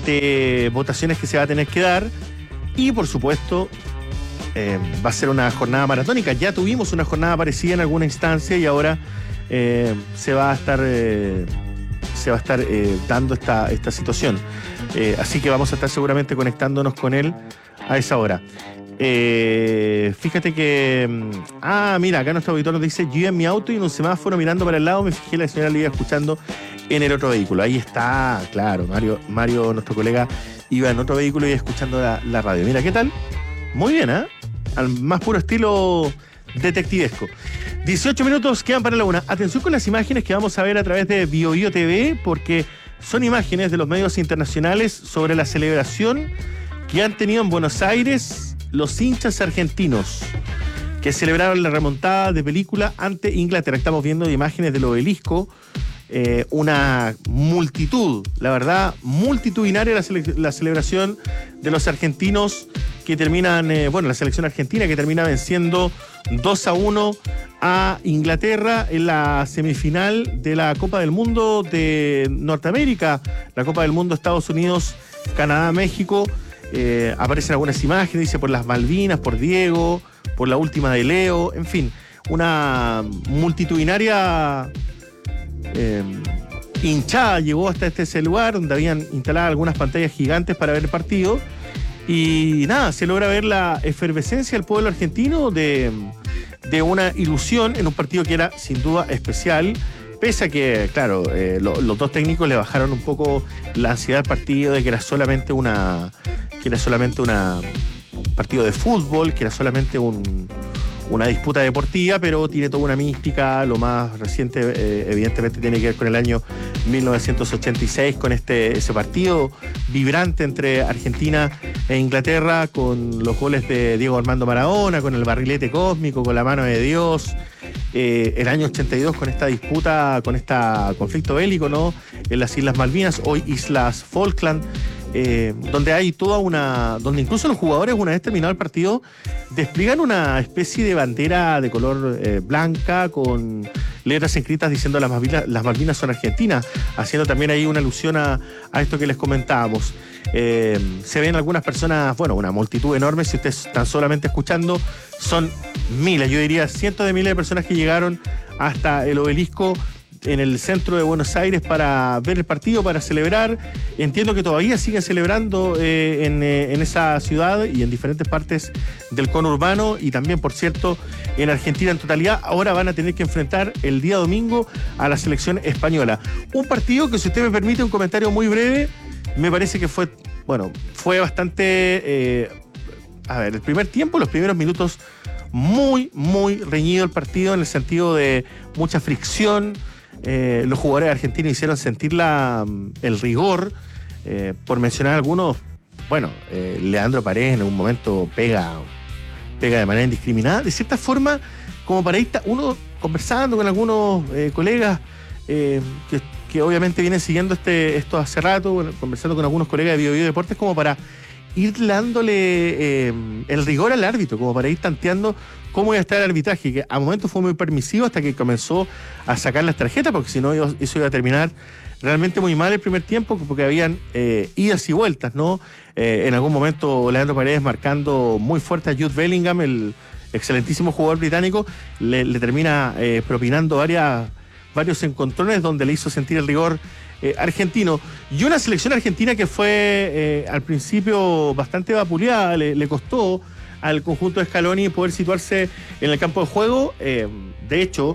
votaciones que se va a tener que dar. Y por supuesto, va a ser una jornada maratónica. Ya tuvimos una jornada parecida en alguna instancia y ahora se va a estar dando esta situación. Así que vamos a estar seguramente conectándonos con él a esa hora. Fíjate que... mira, acá nuestro auditor nos dice: yo iba en mi auto y en un semáforo mirando para el lado me fijé la señora le iba escuchando en el otro vehículo. Ahí está, claro, Mario, nuestro colega, iba en otro vehículo y escuchando la radio. Mira, ¿qué tal? Muy bien, ¿eh? Al más puro estilo detectivesco. 18 minutos quedan para la una. Atención con las imágenes que vamos a ver a través de BioBio TV, porque son imágenes de los medios internacionales sobre la celebración que han tenido en Buenos Aires los hinchas argentinos que celebraron la remontada de película ante Inglaterra. Estamos viendo imágenes del obelisco, una multitud, la verdad, multitudinaria la celebración de los argentinos que terminan, la selección argentina que termina venciendo 2-1 a Inglaterra en la semifinal de la Copa del Mundo de Norteamérica, la Copa del Mundo Estados Unidos, Canadá, México. Aparecen algunas imágenes, dice por las Malvinas, por Diego, por la última de Leo, en fin, una multitudinaria hinchada llegó hasta este lugar donde habían instalado algunas pantallas gigantes para ver el partido. Y nada, se logra ver la efervescencia del pueblo argentino de una ilusión en un partido que era sin duda especial, pese a que, claro, los dos técnicos le bajaron un poco la ansiedad al partido de que era solamente un partido de fútbol, que era solamente una disputa deportiva, pero tiene toda una mística. Lo más reciente, evidentemente, tiene que ver con el año 1986, con ese partido vibrante entre Argentina e Inglaterra, con los goles de Diego Armando Maradona, con el barrilete cósmico, con la mano de Dios. El año 82 con esta disputa, con este conflicto bélico, ¿no? En las Islas Malvinas, hoy Islas Falkland. Donde hay donde incluso los jugadores, una vez terminado el partido, despliegan una especie de bandera de color blanca con letras escritas diciendo las Malvinas son argentinas, haciendo también ahí una alusión a esto que les comentábamos. Se ven algunas personas, una multitud enorme. Si ustedes están solamente escuchando, son miles, yo diría cientos de miles de personas que llegaron hasta el obelisco en el centro de Buenos Aires para ver el partido, para celebrar. Entiendo que todavía siguen celebrando en esa ciudad y en diferentes partes del conurbano, y también, por cierto, en Argentina en totalidad. Ahora van a tener que enfrentar el día domingo a la selección española. Un partido que, si usted me permite un comentario muy breve, me parece que fue bastante... el primer tiempo, los primeros minutos, muy, muy reñido el partido, en el sentido de mucha fricción. Los jugadores argentinos hicieron sentir el rigor. Por mencionar algunos, Leandro Paredes en un momento pega de manera indiscriminada, de cierta forma, como para ir uno conversando con algunos colegas que obviamente vienen siguiendo esto hace rato, conversando con algunos colegas de BioBio Deportes, como para ir dándole el rigor al árbitro, como para ir tanteando cómo iba a estar el arbitraje, que a momentos fue muy permisivo hasta que comenzó a sacar las tarjetas, porque si no eso iba a terminar realmente muy mal el primer tiempo, porque habían idas y vueltas, ¿no? En algún momento Leandro Paredes, marcando muy fuerte a Jude Bellingham, el excelentísimo jugador británico, le termina propinando varios encontrones donde le hizo sentir el rigor argentino. Y una selección argentina que fue al principio bastante vapuleada, le costó al conjunto de Scaloni poder situarse en el campo de juego. De hecho,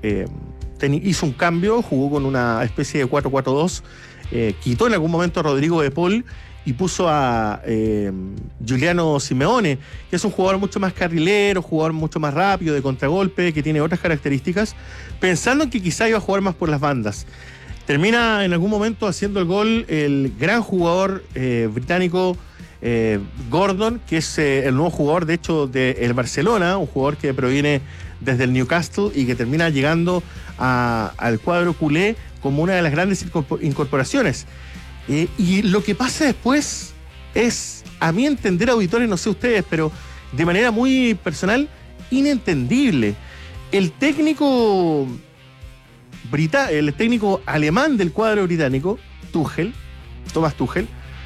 hizo un cambio, jugó con una especie de 4-4-2, quitó en algún momento a Rodrigo de Paul y puso a Giuliano Simeone, que es un jugador mucho más carrilero, jugador mucho más rápido, de contragolpe, que tiene otras características, pensando en que quizá iba a jugar más por las bandas. Termina en algún momento haciendo el gol el gran jugador británico Gordon, que es el nuevo jugador, de hecho, del Barcelona, un jugador que proviene desde el Newcastle y que termina llegando al cuadro culé como una de las grandes incorporaciones. Y lo que pasa después es, a mi entender, auditores, no sé ustedes, pero de manera muy personal, inentendible. El técnico alemán del cuadro británico, Thomas Tuchel,